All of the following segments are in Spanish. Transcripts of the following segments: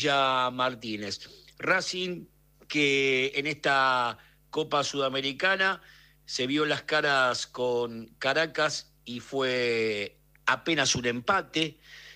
Ya Martínez. Racing que en esta Copa Sudamericana se vio las caras con Caracas y fue apenas un empate,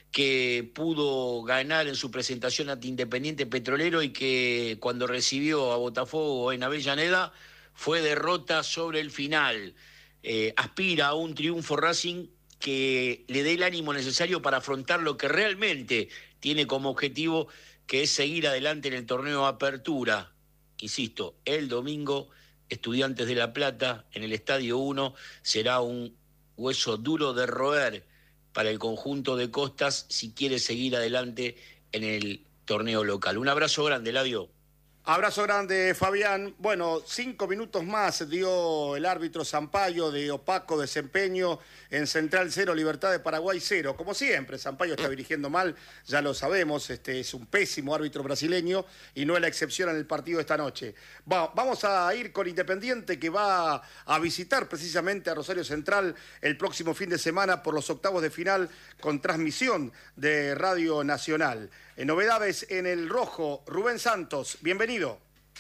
que pudo ganar en su presentación ante Independiente Petrolero y que cuando recibió a Botafogo en Avellaneda fue derrota sobre el final. Aspira a un triunfo Racing que le dé el ánimo necesario para afrontar lo que realmente tiene como objetivo, que es seguir adelante en el torneo Apertura. Insisto, el domingo, Estudiantes de La Plata, en el Estadio 1, será un hueso duro de roer para el conjunto de Costas si quiere seguir adelante en el torneo local. Un abrazo grande, Eladio. Abrazo grande, Fabián. Bueno, 5 minutos más dio el árbitro Sampaio de opaco desempeño en Central 0, Libertad de Paraguay 0. Como siempre, Sampaio está dirigiendo mal, ya lo sabemos, es un pésimo árbitro brasileño y no es la excepción en el partido de esta noche. Vamos a ir con Independiente, que va a visitar precisamente a Rosario Central el próximo fin de semana por los octavos de final con transmisión de Radio Nacional. Novedades en el rojo, Rubén Santos, bienvenido.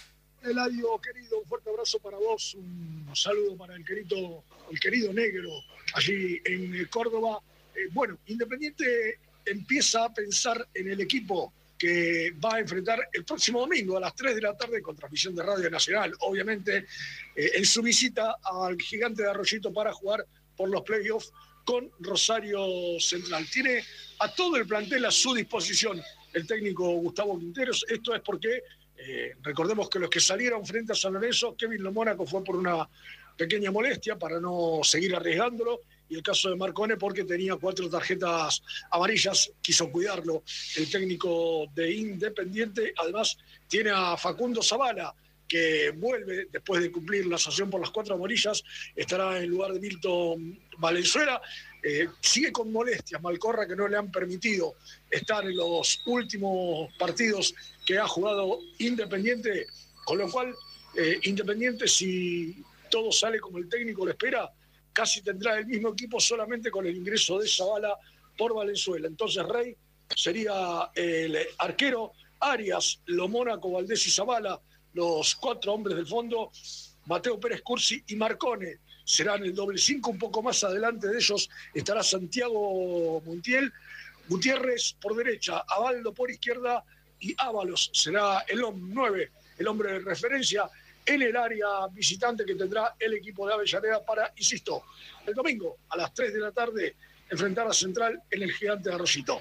Eladio, querido, un fuerte abrazo para vos, un saludo para el querido negro allí en Córdoba. Bueno, Independiente empieza a pensar en el equipo que va a enfrentar el próximo domingo a las 3 de la tarde con transmisión de Radio Nacional, obviamente en su visita al Gigante de Arroyito para jugar por los playoffs con Rosario Central. Tiene a todo el plantel a su disposición el técnico Gustavo Quinteros. Esto es porque, recordemos que los que salieron frente a San Lorenzo, Kevin Lo Mónaco fue por una pequeña molestia para no seguir arriesgándolo, y el caso de Marcone porque tenía 4 tarjetas amarillas, quiso cuidarlo el técnico de Independiente. Además tiene a Facundo Zavala, que vuelve después de cumplir la sanción por las 4 amarillas, estará en lugar de Milton Valenzuela. Sigue con molestias Malcorra, que no le han permitido estar en los últimos partidos que ha jugado Independiente, con lo cual Independiente, si todo sale como el técnico lo espera, casi tendrá el mismo equipo, solamente con el ingreso de Zavala por Valenzuela. Entonces Rey sería el arquero, Arias, Lo Mónaco, Valdés y Zavala, los 4 hombres del fondo, Mateo Pérez Cursi y Marcone serán el doble 5. Un poco más adelante de ellos estará Santiago Montiel, Gutiérrez por derecha, Abaldo por izquierda y Ábalos será el 9, el hombre de referencia en el área visitante que tendrá el equipo de Avellaneda para, insisto, el domingo a las 3 de la tarde enfrentar a Central en el Gigante de Arroyito.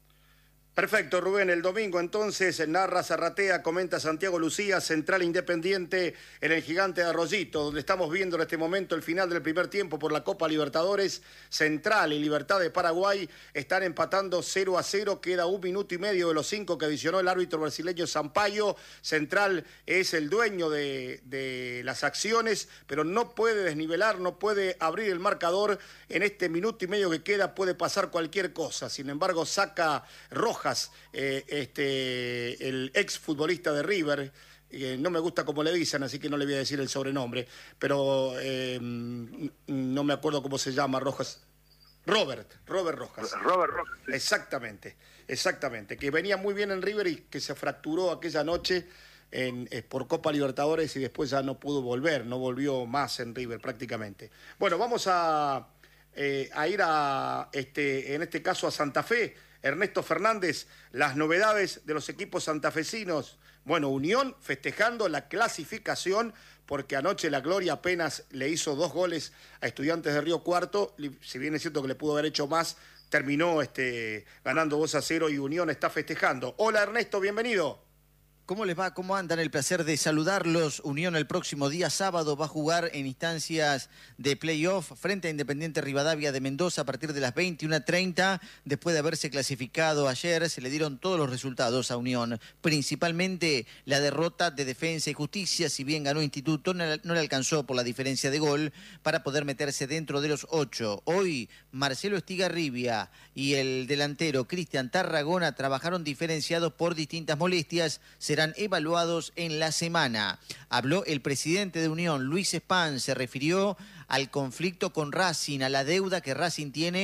Perfecto, Rubén. El domingo entonces narra Zarratea, comenta Santiago Lucía, Central Independiente en el Gigante de Arroyito, donde estamos viendo en este momento el final del primer tiempo por la Copa Libertadores. Central y Libertad de Paraguay están empatando 0-0, queda 1 minuto y medio de los 5 que adicionó el árbitro brasileño Sampaio. Central es el dueño de las acciones, pero no puede desnivelar, no puede abrir el marcador. En este minuto y medio que queda puede pasar cualquier cosa. Sin embargo, saca Rojas, el ex futbolista de River, no me gusta como le dicen, así que no le voy a decir el sobrenombre, pero no me acuerdo cómo se llama, Rojas. Robert Rojas. Robert Rojas. Sí. Exactamente, que venía muy bien en River y que se fracturó aquella noche por Copa Libertadores y después ya no pudo volver, no volvió más en River prácticamente. Bueno, vamos a ir en este caso a Santa Fe. Ernesto Fernández, las novedades de los equipos santafesinos. Bueno, Unión festejando la clasificación porque anoche la Gloria apenas le hizo 2 goles a Estudiantes de Río Cuarto, si bien es cierto que le pudo haber hecho más, terminó ganando 2-0 y Unión está festejando. Hola Ernesto, bienvenido. ¿Cómo les va? ¿Cómo andan? El placer de saludarlos. Unión el próximo día sábado va a jugar en instancias de playoff frente a Independiente Rivadavia de Mendoza a partir de las 21:30. Después de haberse clasificado ayer, se le dieron todos los resultados a Unión. Principalmente la derrota de Defensa y Justicia. Si bien ganó Instituto, no le alcanzó por la diferencia de gol para poder meterse dentro de los 8. Hoy, Marcelo Estigarribia y el delantero Cristian Tarragona trabajaron diferenciados por distintas molestias. Serán evaluados en la semana. Habló el presidente de Unión, Luis Spahn, se refirió al conflicto con Racing, a la deuda que Racing tiene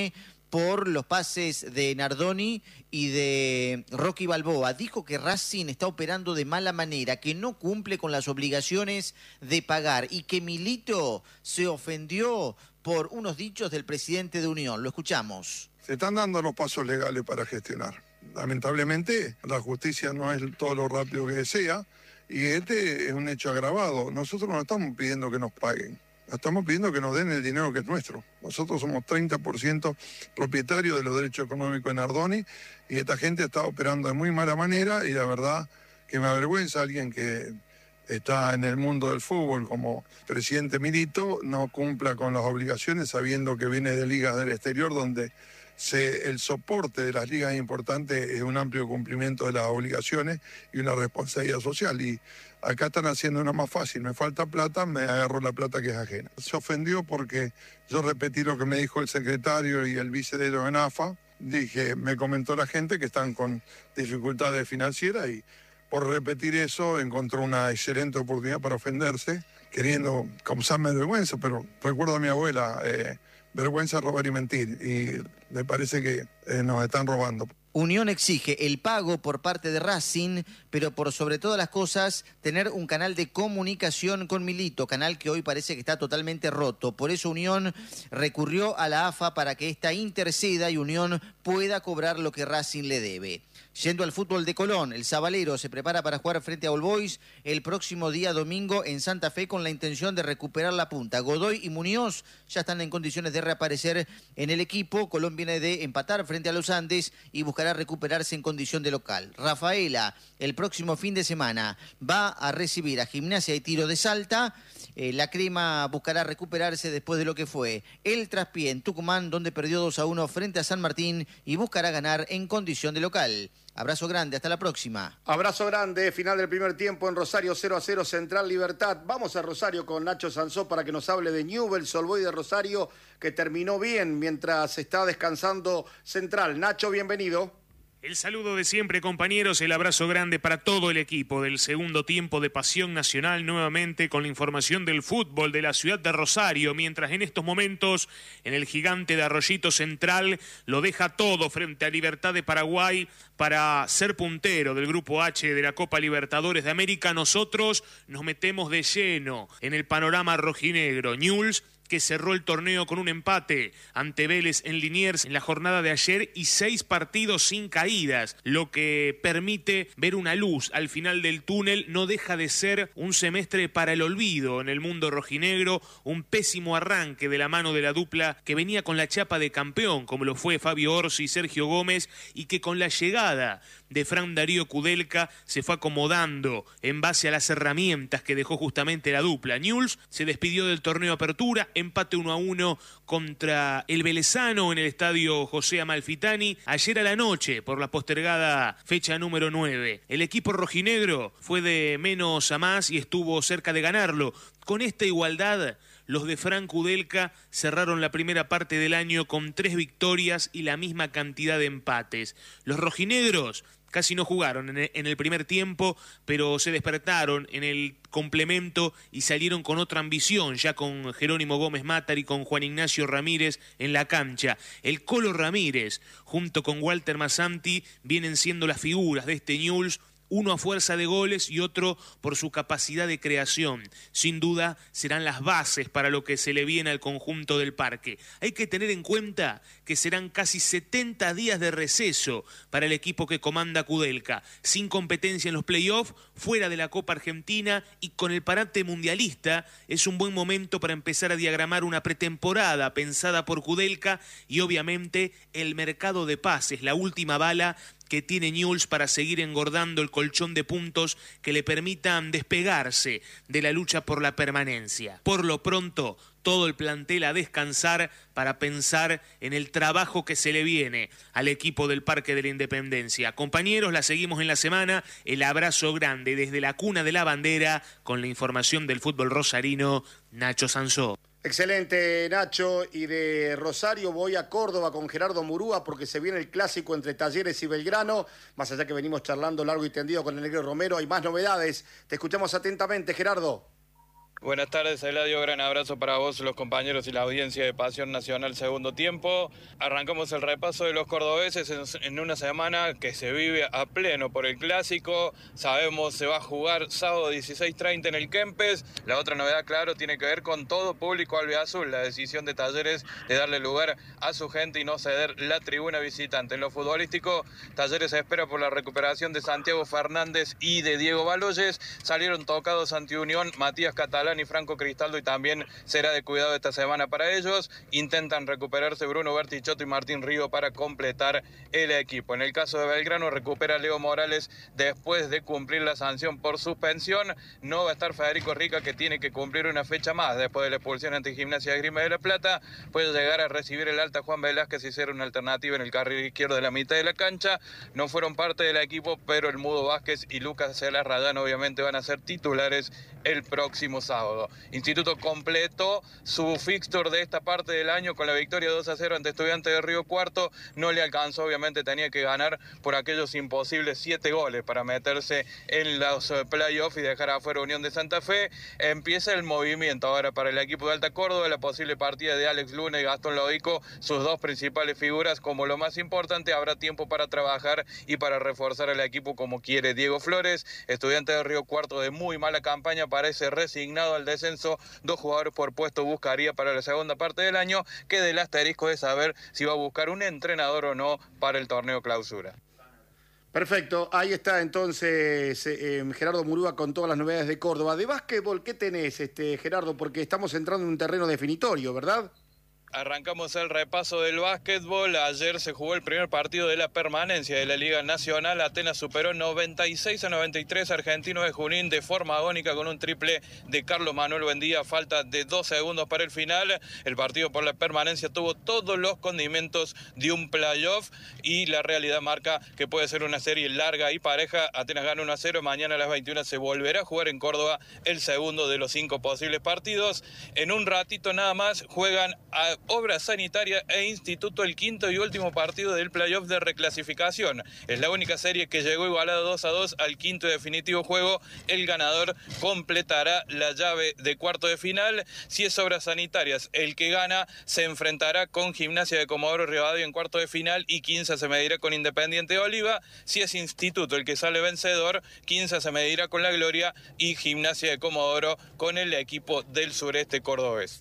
por los pases de Nardoni y de Rocky Balboa. Dijo que Racing está operando de mala manera, que no cumple con las obligaciones de pagar y que Milito se ofendió por unos dichos del presidente de Unión. Lo escuchamos. Se están dando los pasos legales para gestionar. Lamentablemente, la justicia no es todo lo rápido que desea y este es un hecho agravado. Nosotros no estamos pidiendo que nos paguen. Estamos pidiendo que nos den el dinero que es nuestro. Nosotros somos 30% propietarios de los derechos económicos de Nardoni y esta gente está operando de muy mala manera y la verdad que me avergüenza alguien que está en el mundo del fútbol como presidente Milito no cumpla con las obligaciones sabiendo que viene de ligas del exterior donde el soporte de las ligas importantes es un amplio cumplimiento de las obligaciones y una responsabilidad social. Y acá están haciendo una más fácil, me falta plata, me agarro la plata que es ajena. Se ofendió porque yo repetí lo que me dijo el secretario y el vice de AFA. Dije, me comentó la gente que están con dificultades financieras y por repetir eso encontró una excelente oportunidad para ofenderse, queriendo causarme vergüenza, pero recuerdo a mi abuela, vergüenza, robar y mentir, y me parece que nos están robando. Unión exige el pago por parte de Racing, pero por sobre todas las cosas, tener un canal de comunicación con Milito, canal que hoy parece que está totalmente roto. Por eso Unión recurrió a la AFA para que ésta interceda y Unión pueda cobrar lo que Racing le debe. Yendo al fútbol de Colón, el Sabalero se prepara para jugar frente a All Boys el próximo día domingo en Santa Fe con la intención de recuperar la punta. Godoy y Muñoz ya están en condiciones de reaparecer en el equipo. Colón viene de empatar frente a los Andes y buscará recuperarse en condición de local. Rafaela, el próximo fin de semana, va a recibir a Gimnasia y Tiro de Salta. La Crema buscará recuperarse después de lo que fue el traspié en Tucumán, donde perdió 2-1 frente a San Martín y buscará ganar en condición de local. Abrazo grande, hasta la próxima. Abrazo grande, final del primer tiempo en Rosario 0-0 Central Libertad. Vamos a Rosario con Nacho Sansó para que nos hable de Newell's Old Boys de Rosario, que terminó bien mientras está descansando Central. Nacho, bienvenido. El saludo de siempre, compañeros, el abrazo grande para todo el equipo del segundo tiempo de Pasión Nacional, nuevamente con la información del fútbol de la ciudad de Rosario, mientras en estos momentos en el gigante de Arroyito Central lo deja todo frente a Libertad de Paraguay para ser puntero del Grupo H de la Copa Libertadores de América. Nosotros nos metemos de lleno en el panorama rojinegro. Newell's, que cerró el torneo con un empate ante Vélez en Liniers en la jornada de ayer y 6 partidos sin caídas, lo que permite ver una luz al final del túnel. No deja de ser un semestre para el olvido en el mundo rojinegro, un pésimo arranque de la mano de la dupla que venía con la chapa de campeón, como lo fue Fabio Orsi y Sergio Gómez, y que con la llegada de Fran Darío Kudelka se fue acomodando en base a las herramientas que dejó justamente la dupla. Newell's se despidió del torneo Apertura, empate 1-1 contra el Velezano en el estadio José Amalfitani ayer a la noche por la postergada fecha número 9. El equipo rojinegro fue de menos a más y estuvo cerca de ganarlo. Con esta igualdad, los de Fran Kudelka cerraron la primera parte del año con 3 victorias y la misma cantidad de empates. Los rojinegros casi no jugaron en el primer tiempo, pero se despertaron en el complemento y salieron con otra ambición, ya con Jerónimo Gómez Matar y con Juan Ignacio Ramírez en la cancha. El Colo Ramírez, junto con Walter Massanti, vienen siendo las figuras de este Newell's, uno a fuerza de goles y otro por su capacidad de creación. Sin duda serán las bases para lo que se le viene al conjunto del Parque. Hay que tener en cuenta que serán casi 70 días de receso para el equipo que comanda Kudelka, sin competencia en los playoffs, fuera de la Copa Argentina y con el parate mundialista. Es un buen momento para empezar a diagramar una pretemporada pensada por Kudelka y obviamente el mercado de pases, la última bala que tiene Newell's para seguir engordando el colchón de puntos que le permitan despegarse de la lucha por la permanencia. Por lo pronto, todo el plantel a descansar para pensar en el trabajo que se le viene al equipo del Parque de la Independencia. Compañeros, la seguimos en la semana. El abrazo grande desde la cuna de la bandera con la información del fútbol rosarino, Nacho Sansó. Excelente, Nacho. Y de Rosario voy a Córdoba con Gerardo Murúa porque se viene el clásico entre Talleres y Belgrano. Más allá que venimos charlando largo y tendido con el Negro Romero, hay más novedades. Te escuchamos atentamente, Gerardo. Buenas tardes, Eladio. Gran abrazo para vos, los compañeros y la audiencia de Pasión Nacional Segundo Tiempo. Arrancamos el repaso de los cordobeses en una semana que se vive a pleno por el Clásico. Sabemos se va a jugar sábado 16:30 en el Kempes. La otra novedad, claro, tiene que ver con todo público albiazul. La decisión de Talleres de darle lugar a su gente y no ceder la tribuna visitante. En lo futbolístico, Talleres espera por la recuperación de Santiago Fernández y de Diego Baloyes. Salieron tocados ante Unión Matías Catalán y Franco Cristaldo, y también será de cuidado esta semana para ellos. Intentan recuperarse Bruno Bertichotto y Martín Río para completar el equipo. En el caso de Belgrano, recupera Leo Morales después de cumplir la sanción por suspensión. No va a estar Federico Rica, que tiene que cumplir una fecha más después de la expulsión ante Gimnasia de Grima de la Plata. Puede llegar a recibir el alta Juan Velázquez y ser una alternativa en el carril izquierdo de la mitad de la cancha. No fueron parte del equipo, pero el Mudo Vázquez y Lucas Celarrayán obviamente van a ser titulares el próximo sábado. Instituto completó su fixture de esta parte del año con la victoria 2-0 ante Estudiantes de Río Cuarto. No le alcanzó, obviamente tenía que ganar por aquellos imposibles 7 goles para meterse en los playoffs y dejar afuera Unión de Santa Fe. Empieza el movimiento ahora para el equipo de Alta Córdoba, la posible partida de Alex Luna y Gastón Lodico, sus dos principales figuras como lo más importante. Habrá tiempo para trabajar y para reforzar al equipo como quiere Diego Flores. Estudiantes de Río Cuarto, de muy mala campaña, parece resignado al descenso. 2 jugadores por puesto buscaría para la segunda parte del año. Queda el asterisco de saber si va a buscar un entrenador o no para el torneo clausura. Perfecto, ahí está entonces Gerardo Murúa con todas las novedades de Córdoba. De básquetbol, ¿qué tenés, Gerardo? Porque estamos entrando en un terreno definitorio, ¿verdad? Arrancamos el repaso del básquetbol. Ayer se jugó el primer partido de la permanencia de la Liga Nacional. Atenas superó 96-93 a Argentino de Junín de forma agónica con un triple de Carlos Manuel Buendía. Falta de 2 segundos para el final. El partido por la permanencia tuvo todos los condimentos de un playoff y la realidad marca que puede ser una serie larga y pareja. Atenas gana 1-0. Mañana a las 21 se volverá a jugar en Córdoba el segundo de los 5 posibles partidos. En un ratito nada más juegan a Obras Sanitaria e Instituto el quinto y último partido del playoff de reclasificación. Es la única serie que llegó igualada 2-2 al quinto y definitivo juego. El ganador completará la llave de cuarto de final. Si es Obras Sanitarias el que gana, se enfrentará con Gimnasia de Comodoro Rivadavia en cuarto de final y Quinza se medirá con Independiente de Oliva. Si es Instituto el que sale vencedor, Quinza se medirá con La Gloria y Gimnasia de Comodoro con el equipo del sureste cordobés.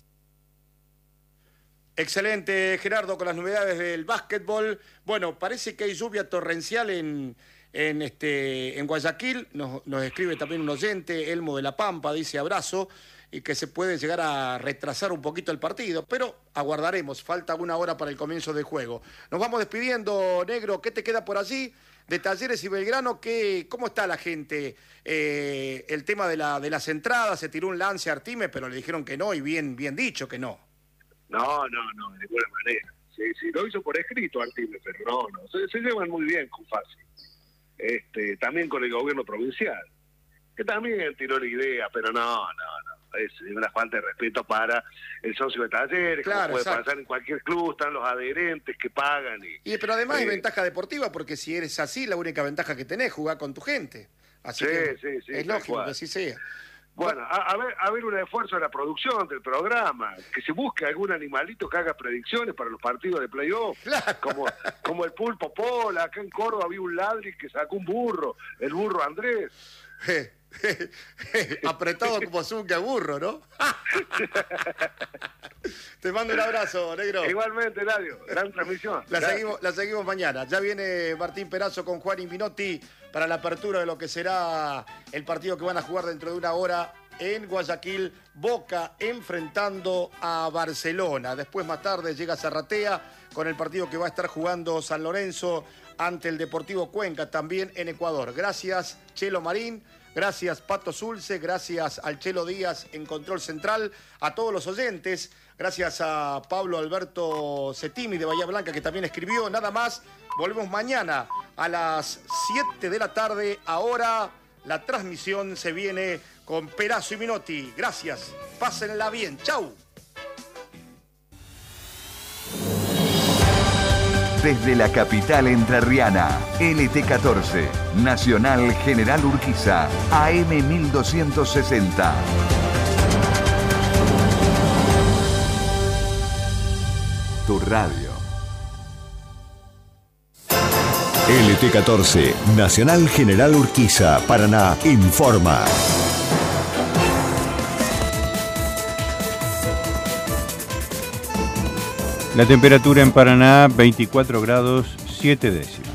Excelente, Gerardo, con las novedades del básquetbol. Bueno, parece que hay lluvia torrencial en Guayaquil. Nos escribe también un oyente, Elmo de la Pampa, dice abrazo, y que se puede llegar a retrasar un poquito el partido, pero aguardaremos, falta 1 hora para el comienzo del juego. Nos vamos despidiendo, Negro, ¿qué te queda por allí? De Talleres y Belgrano, ¿cómo está la gente? El tema de las entradas, se tiró un lance a Artime, pero le dijeron que no, y bien dicho que no. No, de ninguna manera. Sí, lo hizo por escrito Artime, pero no. Se llevan muy bien con Fassi. También con el gobierno provincial, que también tiró la idea, pero no. Es una falta de respeto para el socio de Talleres, claro, como puede pasar en cualquier club, están los adherentes que pagan. Pero además hay ventaja deportiva, porque si eres así, la única ventaja que tenés es jugar con tu gente. Así que es lógico que así sea. Bueno, a ver un esfuerzo de la producción del programa, que se busque algún animalito que haga predicciones para los partidos de playoff, claro. como el Pulpo Pola. Acá en Córdoba había un ladri que sacó un burro, el burro Andrés. Apretado como Zunca burro, ¿no? Te mando un abrazo, Negro. Igualmente, Eladio, gran transmisión. La seguimos mañana. Ya viene Martín Perazo con Juan Invinotti para la apertura de lo que será el partido que van a jugar dentro de 1 hora en Guayaquil. Boca enfrentando a Barcelona. Después, más tarde, llega Zarratea con el partido que va a estar jugando San Lorenzo ante el Deportivo Cuenca, también en Ecuador. Gracias, Chelo Marín. Gracias, Pato Zulce. Gracias al Chelo Díaz en Control Central. A todos los oyentes. Gracias a Pablo Alberto Cetimi de Bahía Blanca, que también escribió. Nada más. Volvemos mañana a las 7 de la tarde. Ahora la transmisión se viene con Perazo y Minotti. Gracias. Pásenla bien. Chau. Desde la capital entrerriana, LT14, Nacional General Urquiza, AM 1260. tu radio. LT14, Nacional General Urquiza, Paraná, informa. La temperatura en Paraná, 24 grados 7 décimas.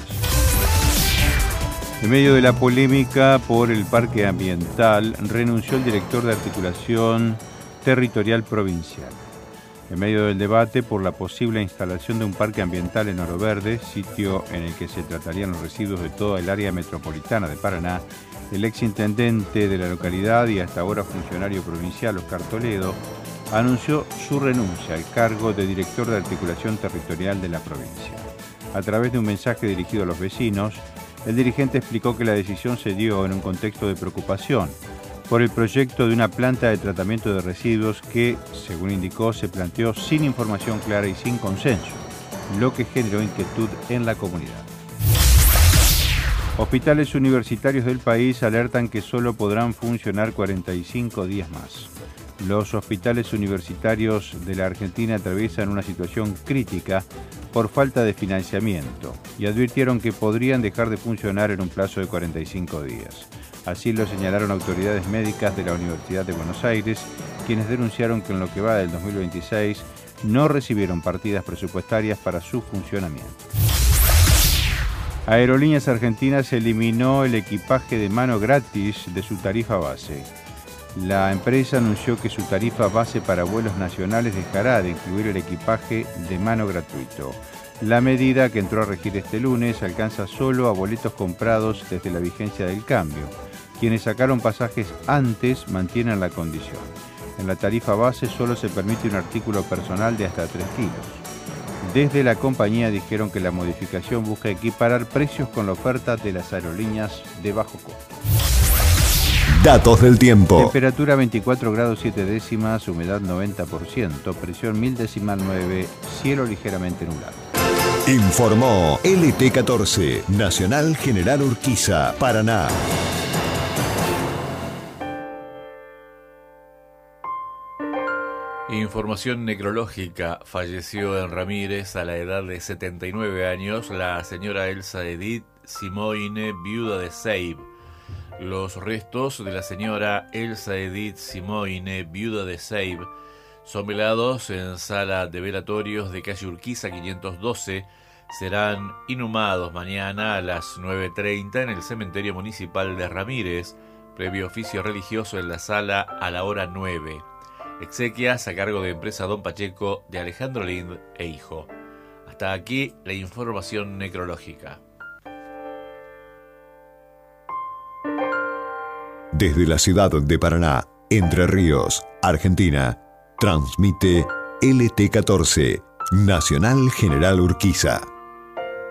En medio de la polémica por el parque ambiental, renunció el director de Articulación Territorial Provincial. En medio del debate por la posible instalación de un parque ambiental en Oro Verde, sitio en el que se tratarían los residuos de toda el área metropolitana de Paraná, el exintendente de la localidad y hasta ahora funcionario provincial, Oscar Toledo, anunció su renuncia al cargo de director de Articulación Territorial de la provincia. A través de un mensaje dirigido a los vecinos, el dirigente explicó que la decisión se dio en un contexto de preocupación por el proyecto de una planta de tratamiento de residuos que, según indicó, se planteó sin información clara y sin consenso, lo que generó inquietud en la comunidad. Hospitales universitarios del país alertan que solo podrán funcionar 45 días más. Los hospitales universitarios de la Argentina atraviesan una situación crítica por falta de financiamiento y advirtieron que podrían dejar de funcionar en un plazo de 45 días. Así lo señalaron autoridades médicas de la Universidad de Buenos Aires, quienes denunciaron que en lo que va del 2026 no recibieron partidas presupuestarias para su funcionamiento. Aerolíneas Argentinas eliminó el equipaje de mano gratis de su tarifa base. La empresa anunció que su tarifa base para vuelos nacionales dejará de incluir el equipaje de mano gratuito. La medida, que entró a regir este lunes, alcanza solo a boletos comprados desde la vigencia del cambio. Quienes sacaron pasajes antes mantienen la condición. En la tarifa base solo se permite un artículo personal de hasta 3 kilos. Desde la compañía dijeron que la modificación busca equiparar precios con la oferta de las aerolíneas de bajo costo. Datos del tiempo. Temperatura 24 grados 7 décimas, humedad 90%, presión 1000,9, cielo ligeramente nublado. Informó LT14, Nacional General Urquiza, Paraná. Información necrológica. Falleció en Ramírez a la edad de 79 años la señora Elsa Edith Simoine, viuda de Seib. Los restos de la señora Elsa Edith Simoine, viuda de Seib, son velados en sala de velatorios de calle Urquiza 512. Serán inhumados mañana a las 9:30 en el cementerio municipal de Ramírez, previo oficio religioso en la sala a la hora 9. Exequias a cargo de Empresa Don Pacheco de Alejandro Lind e hijo. Hasta aquí la información necrológica. Desde la ciudad de Paraná, Entre Ríos, Argentina, transmite LT14, Nacional General Urquiza.